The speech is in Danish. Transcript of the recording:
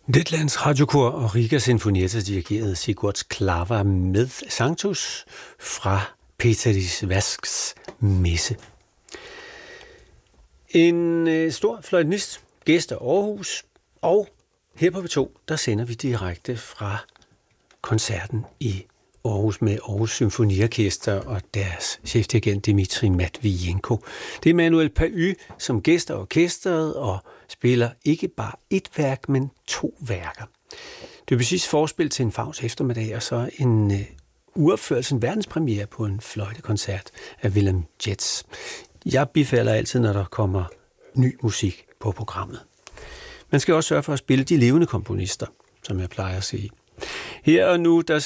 Letlands Radiokor og Riga Sinfonietta dirigerede Sigurd Klava med Sanctus fra Peteris Vasks messe. En stor fløjtenist gæster Aarhus, og her på V2, der sender vi direkte fra koncerten i Aarhus med Aarhus Symfoniorkester og deres chefdirigent Dmitri Matvienko. Det er Manuel Pahy, som gæster orkestret og spiller ikke bare et værk, men 2 værker. Debussy's forspil til en Fauns eftermiddag, og så en uopførelse, en verdenspremiere på en fløjtekoncert af Willem Jets. Jeg bifalder altid, når der kommer ny musik på programmet. Man skal også sørge for at spille de levende komponister, som jeg plejer at sige. Her og nu, der